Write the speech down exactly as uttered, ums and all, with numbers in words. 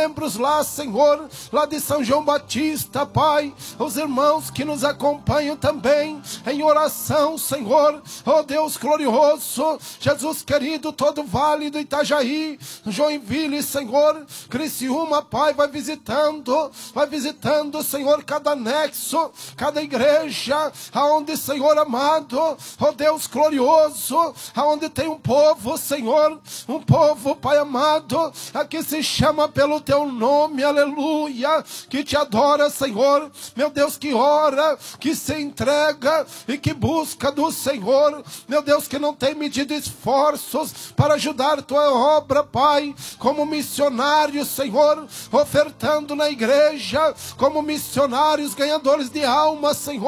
membros lá, Senhor, lá de São João Batista, Pai, os irmãos que nos acompanham também em oração, Senhor, oh Deus glorioso, Jesus querido, todo o Vale do Itajaí, Joinville, Senhor, Criciúma, Pai, vai visitando, vai visitando, Senhor, cada anexo, cada igreja, aonde, Senhor amado, oh Deus glorioso, aonde tem um povo, Senhor, um povo, Pai amado, aqui se chama pelo teu nome, aleluia, que te adora, Senhor, meu Deus, que ora, que se entrega e que busca do Senhor, meu Deus, que não tem medido esforços para ajudar tua obra, Pai, como missionários, Senhor, ofertando na igreja, como missionários ganhadores de almas, Senhor.